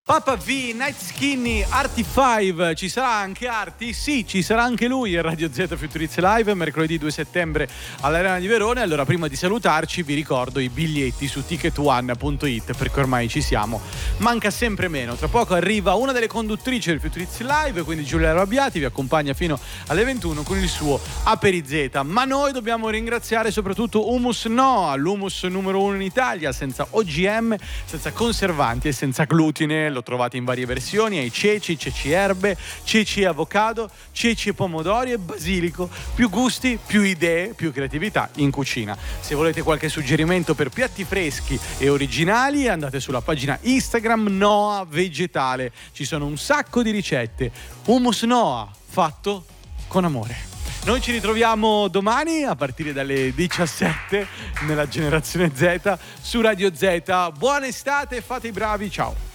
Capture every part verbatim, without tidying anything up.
Papa V, Night Skinny, Arty cinque, ci sarà anche Arty? Sì, ci sarà anche lui a Radio Z Futurizzi Live mercoledì due settembre all'Arena di Verona. Allora, prima di salutarci vi ricordo i biglietti su ticket one punto it, perché ormai ci siamo, manca sempre meno. Tra poco arriva una delle conduttrici del Futurizzi Live, quindi Giulia Arrabbiati, vi accompagna fino alle ventuno con il suo Aperizeta. Ma noi dobbiamo ringraziare soprattutto Humus Noa, l'humus numero uno in Italia, senza O G M, senza conservanti e senza glutine. Lo trovate in varie versioni, ai ceci, ceci erbe, ceci e avocado, ceci e pomodori e basilico. Più gusti, più idee, più creatività in cucina. Se volete qualche suggerimento per piatti freschi e originali, andate sulla pagina Instagram Noa Vegetale. Ci sono un sacco di ricette. Hummus Noa, fatto con amore. Noi ci ritroviamo domani a partire dalle diciassette nella Generazione Z su Radio Z. Buona estate, fate i bravi, ciao.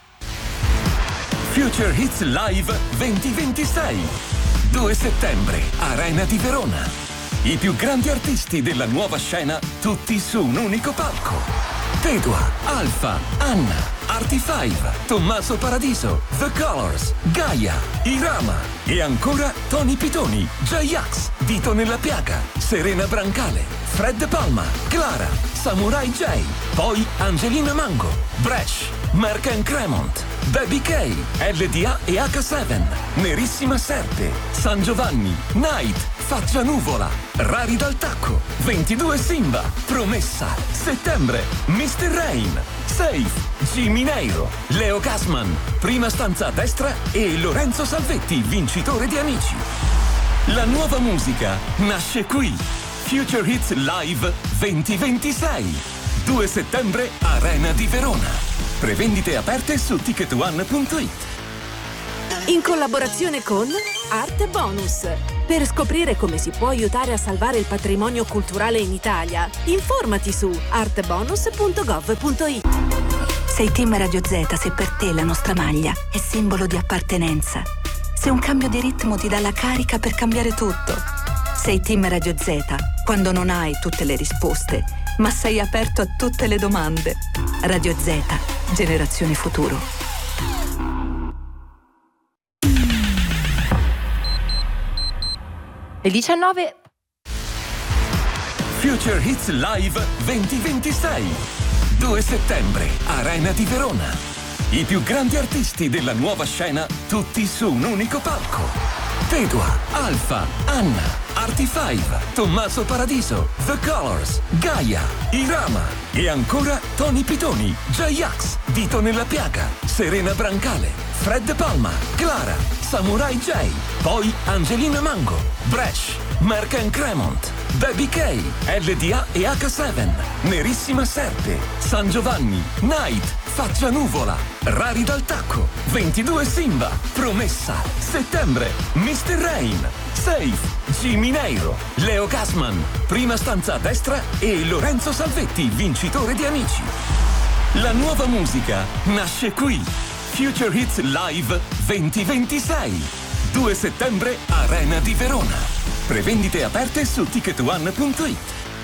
Future Hits Live duemilaventisei, due settembre, Arena di Verona. I più grandi artisti della nuova scena, tutti su un unico palco. Tedua, Alfa, Anna, Arty cinque, Tommaso Paradiso, The Colors, Gaia, Irama e ancora Tony Pitoni, J-Ax, Dito nella Piaga, Serena Brancale, Fred Palma, Clara, Samurai J, poi Angelina Mango, Bresh, Mark and Cremont, Baby K, L D A e H sette, Nerissima Serpe, San Giovanni, Night, Faccia Nuvola, Rari dal Tacco, ventidue Simba, Promessa, Settembre, mister Rain, Safe, Jimmy Neiro, Leo Gassman, Prima Stanza a Destra e Lorenzo Salvetti, vincitore di Amici. La nuova musica nasce qui. Future Hits Live duemilaventisei, due settembre, Arena di Verona. Prevendite aperte su ticket one punto it. In collaborazione con Arte Bonus. Per scoprire come si può aiutare a salvare il patrimonio culturale in Italia, informati su arte bonus punto gov punto it. Sei Team Radio Z se per te la nostra maglia è simbolo di appartenenza. Se un cambio di ritmo ti dà la carica per cambiare tutto. Sei Team Radio Z quando non hai tutte le risposte, ma sei aperto a tutte le domande. Radio Z, generazione futuro. Le diciannove. Future Hits Live duemilaventisei, due settembre, Arena di Verona. I più grandi artisti della nuova scena, tutti su un unico palco. Tedua, Alfa, Anna, Arty cinque, Tommaso Paradiso, The Colors, Gaia, Irama e ancora Tony Pitoni, J-Ax, Dito nella Piaga, Serena Brancale, Fred Palma, Clara, Samurai J, poi Angelina Mango, Bresh, Mark and Cremont, Baby K, L D A e H sette, Nerissima Serpe, San Giovanni, Night, Faccia Nuvola, Rari dal Tacco, ventidue Simba, Promessa, Settembre, mister Rain, Safe, Jimmy Neiro, Leo Gassman, Prima Stanza a Destra e Lorenzo Salvetti, vincitore di Amici. La nuova musica nasce qui. Future Hits Live duemilaventisei, due settembre, Arena di Verona. Prevendite aperte su ticket one punto it.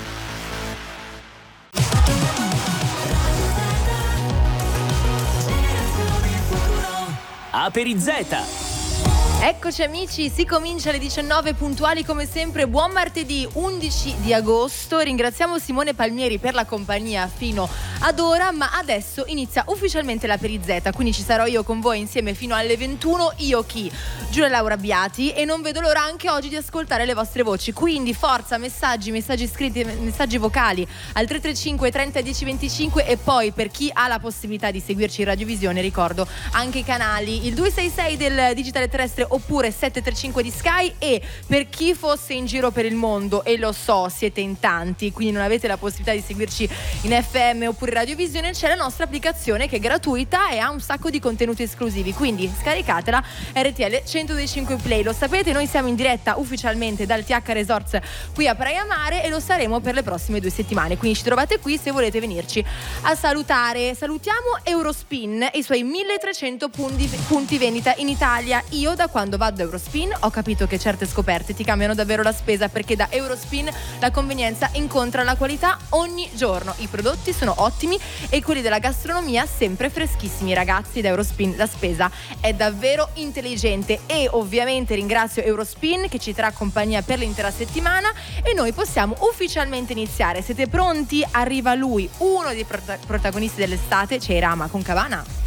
Aperizeta. Eccoci amici, si comincia alle diciannove puntuali come sempre. Buon martedì undici di agosto. Ringraziamo Simone Palmieri per la compagnia fino ad ora, ma adesso inizia ufficialmente la Perizeta, quindi ci sarò io con voi insieme fino alle ventuno. Io chi? Giulia Laura Biati, e non vedo l'ora anche oggi di ascoltare le vostre voci, quindi forza, messaggi, messaggi scritti, messaggi vocali al tre tre cinque trenta dieci venticinque, e poi per chi ha la possibilità di seguirci in radiovisione ricordo anche i canali, il due sei sei del digitale terrestre oppure sette tre cinque di Sky, e per chi fosse in giro per il mondo, e lo so siete in tanti, quindi non avete la possibilità di seguirci in F M oppure radiovisione, c'è la nostra applicazione che è gratuita e ha un sacco di contenuti esclusivi, quindi scaricatela. R T L centododici Play, lo sapete, noi siamo in diretta ufficialmente dal T H Resorts qui a Praia Mare e lo saremo per le prossime due settimane, quindi ci trovate qui se volete venirci a salutare. Salutiamo Eurospin e i suoi milletrecento punti, punti vendita in Italia. Io da quando vado da Eurospin ho capito che certe scoperte ti cambiano davvero la spesa, perché da Eurospin la convenienza incontra la qualità ogni giorno. I prodotti sono ottimi e quelli della gastronomia sempre freschissimi. Ragazzi, da Eurospin la spesa è davvero intelligente, e ovviamente ringrazio Eurospin che ci terrà compagnia per l'intera settimana e noi possiamo ufficialmente iniziare. Siete pronti? Arriva lui, uno dei prota- protagonisti dell'estate, Ceirama con Cabana.